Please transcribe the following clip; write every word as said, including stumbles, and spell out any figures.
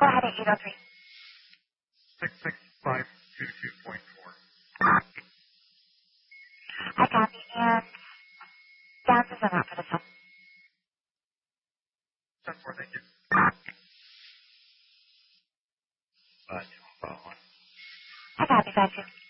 Go ahead at eight oh three. six six five two two point four. I copy. And down to zone out for the phone. ten four, thank you. Uh, I copy, thank you.